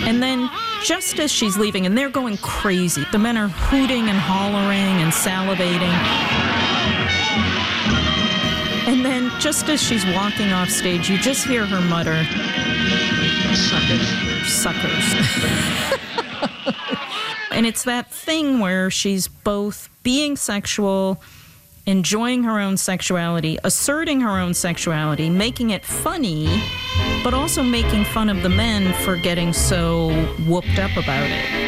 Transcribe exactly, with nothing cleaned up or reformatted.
And then, just as she's leaving, and they're going crazy, the men are hooting and hollering and salivating. And then, just as she's walking off stage, you just hear her mutter, Suckers. Suckers. And it's that thing where she's both being sexual, enjoying her own sexuality, asserting her own sexuality, making it funny, but also making fun of the men for getting so whooped up about it.